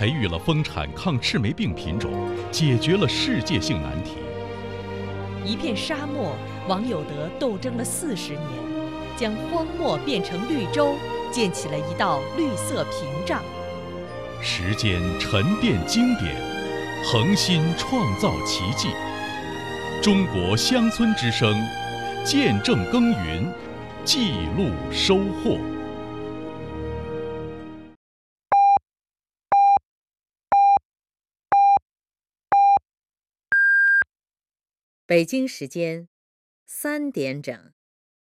培育了丰产抗赤霉病品种，解决了世界性难题。 一片沙漠，王有德斗争了40年，将荒漠变成绿洲，建起了一道绿色屏障。 时间沉淀经典，恒心创造奇迹。中国乡村之声，见证耕耘，记录收获。 北京时间3点整。